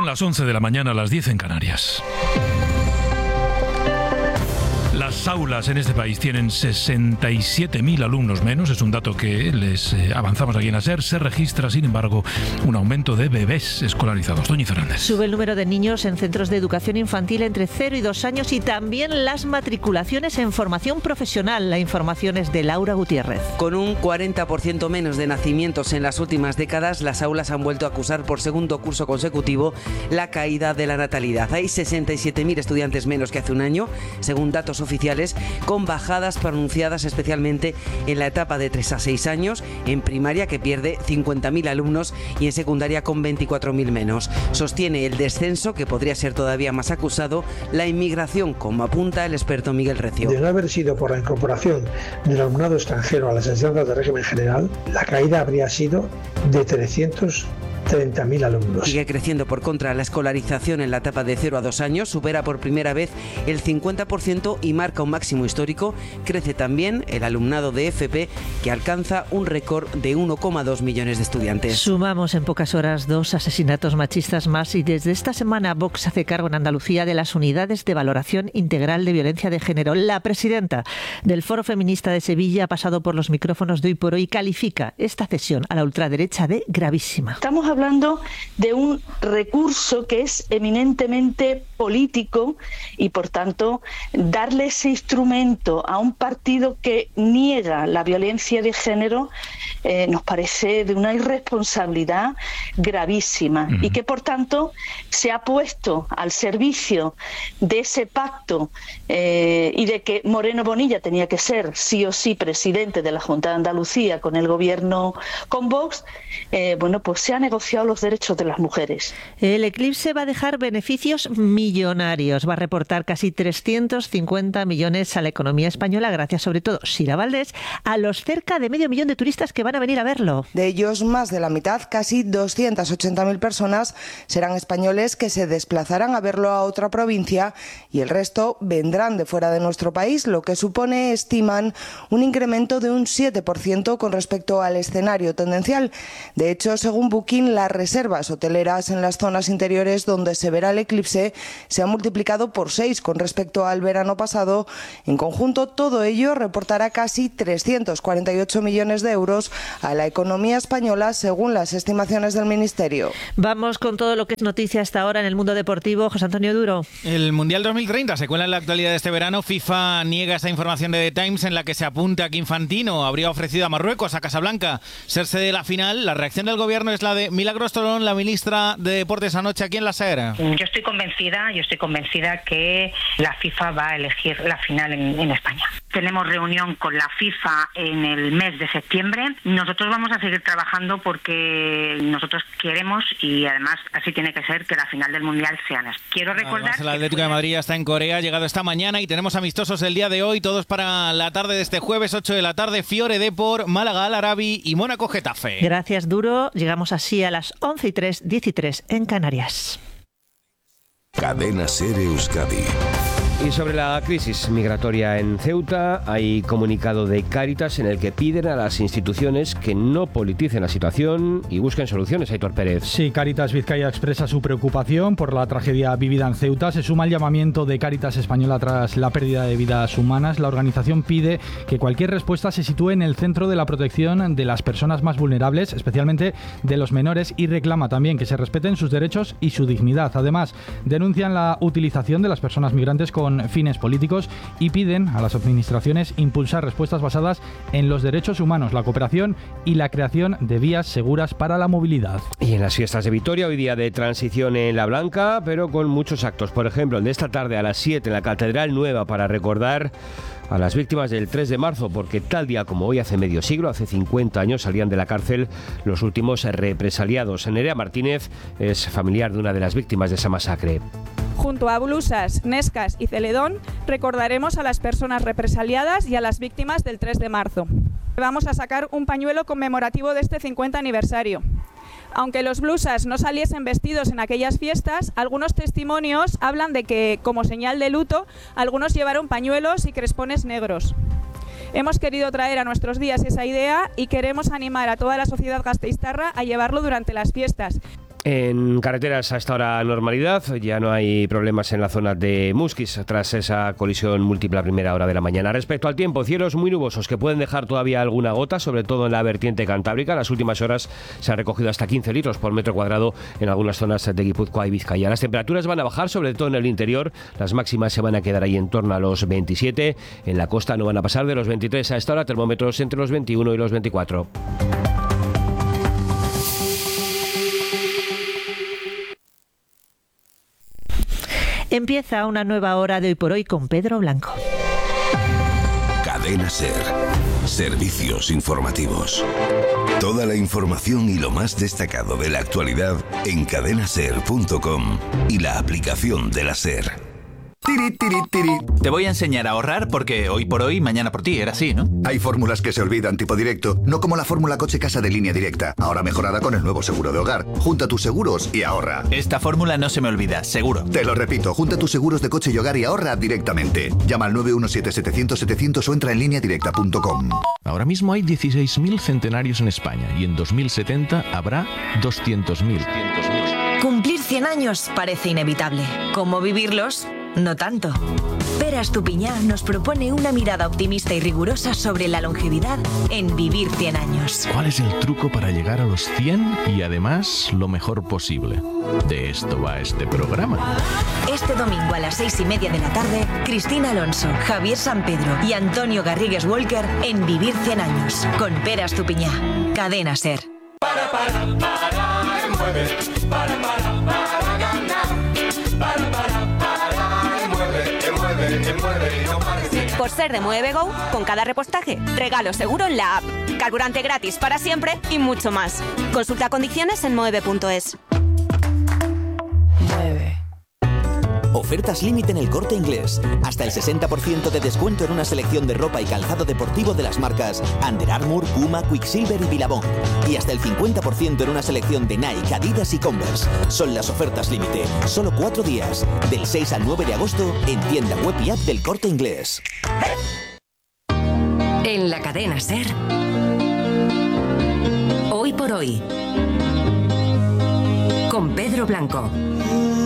Son las 11 de la mañana, las 10 en Canarias. Las aulas en este país tienen 67.000 alumnos menos, es un dato que les avanzamos aquí en la SER. Se registra, sin embargo, un aumento de bebés escolarizados. Doña Fernández. Sube el número de niños en centros de educación infantil entre 0 y 2 años y también las matriculaciones en formación profesional. La información es de Laura Gutiérrez. Con un 40% menos de nacimientos en las últimas décadas, las aulas han vuelto a acusar por segundo curso consecutivo la caída de la natalidad. Hay 67.000 estudiantes menos que hace un año, según datos oficiales, con bajadas pronunciadas especialmente en la etapa de 3 a 6 años, en primaria, que pierde 50.000 alumnos, y en secundaria con 24.000 menos. Sostiene el descenso, que podría ser todavía más acusado, la inmigración, como apunta el experto Miguel Recio. De no haber sido por la incorporación del alumnado extranjero a las enseñanzas de régimen general, la caída habría sido de 330.000 alumnos. Sigue creciendo por contra la escolarización en la etapa de 0 a 2 años, supera por primera vez el 50% y marca un máximo histórico. Crece también el alumnado de FP, que alcanza un récord de 1,2 millones de estudiantes. Sumamos en pocas horas 2 asesinatos machistas más y desde esta semana Vox hace cargo en Andalucía de las unidades de valoración integral de violencia de género. La presidenta del Foro Feminista de Sevilla ha pasado por los micrófonos de Hoy por Hoy y califica esta cesión a la ultraderecha de gravísima. Estamos hablando de un recurso que es eminentemente político y, por tanto, darle ese instrumento a un partido que niega la violencia de género nos parece de una irresponsabilidad gravísima y que, por tanto, se ha puesto al servicio de ese pacto y de que Moreno Bonilla tenía que ser sí o sí presidente de la Junta de Andalucía con el gobierno con Vox. Pues se han negociado los derechos de las mujeres. El eclipse va a dejar beneficios millonarios. Va a reportar casi 350 millones a la economía española, gracias sobre todo, Sira Valdés, a los cerca de 500.000 de turistas que van a venir a verlo. De ellos, más de la mitad, casi 280.000 personas, serán españoles que se desplazarán a verlo a otra provincia y el resto vendrán de fuera de nuestro país, lo que supone, estiman, un incremento de un 7% con respecto al escenario tendencial. De hecho, según Booking, las reservas hoteleras en las zonas interiores donde se verá el eclipse se han multiplicado por 6 con respecto al verano pasado. En conjunto, todo ello reportará casi 348 millones de euros a la economía española, según las estimaciones del Ministerio. Vamos con todo lo que es noticia hasta ahora en el mundo deportivo. José Antonio Duro. El Mundial 2030 se cuela en la actualidad de este verano. FIFA niega esa información de The Times en la que se apunta que Infantino habría ofrecido a Marruecos, a Casablanca, ser sede de la final. La reacción del gobierno es la de Milagros Torón, la ministra de Deportes, anoche aquí en la SER. Yo estoy convencida que la FIFA va a elegir la final en España. Tenemos reunión con la FIFA en el mes de septiembre. Nosotros vamos a seguir trabajando porque nosotros queremos, y además así tiene que ser, que la final del Mundial sea en España. Quiero recordar además, el Atlético de Madrid ya está en Corea, ha llegado esta mañana y tenemos amistosos el día de hoy, todos para la tarde de este jueves, 8 de la tarde, Fiore Depor, Málaga Al Arabi y Mónaco Getafe. Gracias, Duro. Llegamos así a las 11:03, 13 en Canarias. Cadena SER Euskadi. Y sobre la crisis migratoria en Ceuta, hay comunicado de Cáritas en el que piden a las instituciones que no politicen la situación y busquen soluciones. Aitor Pérez. Sí, Cáritas Vizcaya expresa su preocupación por la tragedia vivida en Ceuta. Se suma el llamamiento de Cáritas Española tras la pérdida de vidas humanas. La organización pide que cualquier respuesta se sitúe en el centro de la protección de las personas más vulnerables, especialmente de los menores, y reclama también que se respeten sus derechos y su dignidad. Además, denuncian la utilización de las personas migrantes con fines políticos y piden a las administraciones impulsar respuestas basadas en los derechos humanos, la cooperación y la creación de vías seguras para la movilidad. Y en las fiestas de Vitoria, hoy día de transición en La Blanca, pero con muchos actos. Por ejemplo, el de esta tarde a las 7 en la Catedral Nueva para recordar a las víctimas del 3 de marzo, porque tal día como hoy, hace medio siglo, hace 50 años, salían de la cárcel los últimos represaliados. Nerea Martínez es familiar de una de las víctimas de esa masacre. Junto a Blusas, Nescas y Celedón recordaremos a las personas represaliadas y a las víctimas del 3 de marzo. Vamos a sacar un pañuelo conmemorativo de este 50 aniversario. Aunque los blusas no saliesen vestidos en aquellas fiestas, algunos testimonios hablan de que, como señal de luto, algunos llevaron pañuelos y crespones negros. Hemos querido traer a nuestros días esa idea y queremos animar a toda la sociedad gasteiztarra a llevarlo durante las fiestas. En carreteras a esta hora normalidad, ya no hay problemas en la zona de Musquis tras esa colisión múltiple a primera hora de la mañana. Respecto al tiempo, cielos muy nubosos que pueden dejar todavía alguna gota, sobre todo en la vertiente cantábrica. En las últimas horas se ha recogido hasta 15 litros por metro cuadrado en algunas zonas de Guipúzcoa y Vizcaya. Las temperaturas van a bajar, sobre todo en el interior. Las máximas se van a quedar ahí en torno a los 27. En la costa no van a pasar de los 23 a esta hora, termómetros entre los 21 y los 24. Empieza una nueva hora de Hoy por Hoy con Pedro Blanco. Cadena SER. Servicios informativos. Toda la información y lo más destacado de la actualidad en cadenaser.com y la aplicación de la SER. Tiri, tiri, tiri. Te voy a enseñar a ahorrar porque hoy por hoy, mañana por ti, era así, ¿no? Hay fórmulas que se olvidan tipo directo, no como la fórmula coche-casa de Línea Directa, ahora mejorada con el nuevo seguro de hogar. Junta tus seguros y ahorra. Esta fórmula no se me olvida, seguro. Te lo repito, junta tus seguros de coche y hogar y ahorra directamente. Llama al 917-700-700 o entra en lineadirecta.com. Ahora mismo hay 16.000 centenarios en España y en 2070 habrá 200.000. Cumplir 100 años parece inevitable. ¿Cómo vivirlos? No tanto. Pere Estupiñán nos propone una mirada optimista y rigurosa sobre la longevidad en Vivir 100 años. ¿Cuál es el truco para llegar a los 100 y además lo mejor posible? De esto va este programa. Este domingo a las 6:30 de la tarde, Cristina Alonso, Javier Sampedro y Antonio Garrigues Walker en Vivir 100 años con Pere Estupiñán. Cadena SER. Por ser de Mueve.go, con cada repostaje, regalo seguro en la app, carburante gratis para siempre y mucho más. Consulta condiciones en moeve.es. Ofertas límite en El Corte Inglés. Hasta el 60% de descuento en una selección de ropa y calzado deportivo de las marcas Under Armour, Puma, Quicksilver y Billabong. Y hasta el 50% en una selección de Nike, Adidas y Converse. Son las ofertas límite. Solo 4 días. Del 6 al 9 de agosto en tienda web y app del Corte Inglés. En la cadena SER. Hoy por Hoy. Con Pedro Blanco.